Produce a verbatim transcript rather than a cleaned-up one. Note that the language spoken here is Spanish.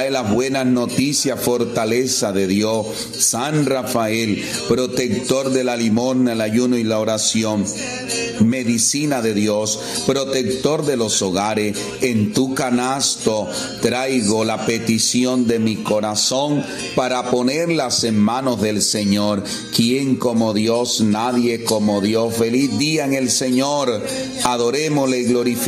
trae las buenas noticias, fortaleza de Dios. San Rafael, protector de la limosna, el ayuno y la oración, medicina de Dios, protector de los hogares, en tu canasto traigo la petición de mi corazón para ponerlas en manos del Señor. ¿Quién como Dios? Nadie como Dios. Feliz día en el Señor. Adorémosle y glorifiquémosle.